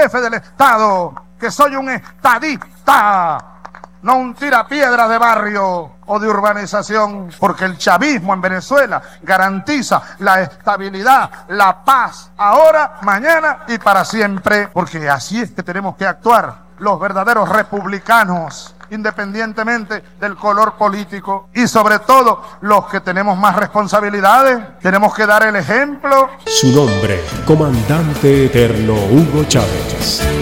jefe del Estado, que soy un estadista, no un tirapiedra de barrio o de urbanización, porque el chavismo en Venezuela garantiza la estabilidad, la paz, ahora, mañana y para siempre, porque así es que tenemos que actuar los verdaderos republicanos, independientemente del color político, y sobre todo los que tenemos más responsabilidades, tenemos que dar el ejemplo. Su nombre, Comandante Eterno Hugo Chávez.